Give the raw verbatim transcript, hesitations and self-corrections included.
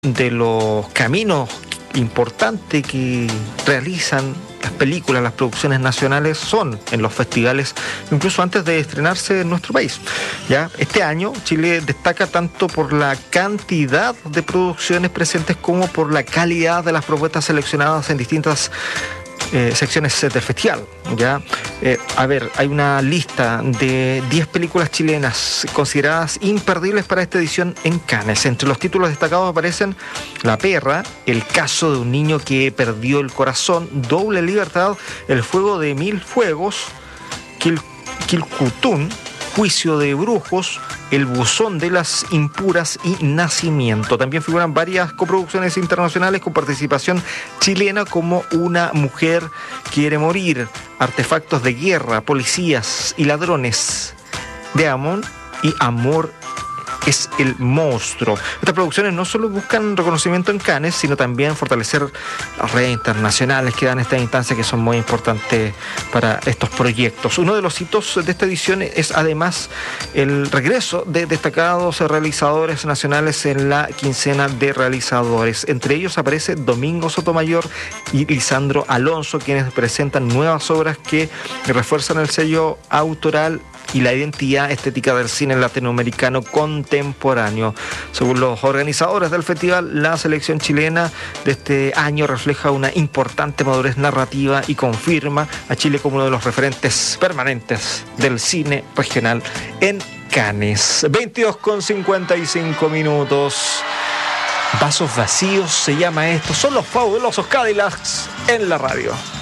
de los caminos importantes que realizan las películas, las producciones nacionales son en los festivales, incluso antes de estrenarse en nuestro país. Ya este año Chile destaca tanto por la cantidad de producciones presentes como por la calidad de las propuestas seleccionadas en distintas Eh, secciones del festival. ¿Ya? Eh, a ver, hay una lista de diez películas chilenas consideradas imperdibles para esta edición en Cannes. Entre los títulos destacados aparecen La Perra, El caso de un niño que perdió el corazón, Doble Libertad, El fuego de mil fuegos, Quil- Quilcutún, Juicio de brujos, El buzón de las impuras y Nacimiento. También figuran varias coproducciones internacionales con participación chilena como Una mujer quiere morir, Artefactos de guerra, Policías y ladrones de Amon y Amor es el monstruo. Estas producciones no solo buscan reconocimiento en Cannes, sino también fortalecer las redes internacionales que dan estas instancias que son muy importantes para estos proyectos. Uno de los hitos de esta edición es además el regreso de destacados realizadores nacionales en la quincena de realizadores. Entre ellos aparece Domingo Sotomayor y Lisandro Alonso, quienes presentan nuevas obras que refuerzan el sello autoral y la identidad estética del cine latinoamericano contemporáneo. Según los organizadores del festival, la selección chilena de este año refleja una importante madurez narrativa y confirma a Chile como uno de los referentes permanentes del cine regional en Cannes. veintidós con cincuenta y cinco minutos. Vasos vacíos se llama esto. Son los fabulosos Cadillacs en la radio.